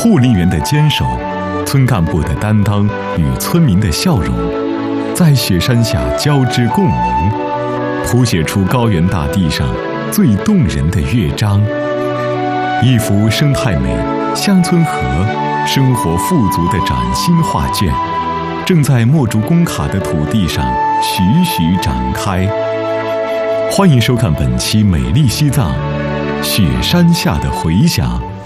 护林员的坚守，村干部的担当与村民的笑容，在雪山下交织共鸣，谱写出高原大地上最动人的乐章。一幅生态美、乡村和、生活富足的崭新画卷，正在墨竹工卡的土地上徐徐展开。欢迎收看本期《美丽西藏》，雪山下的回响。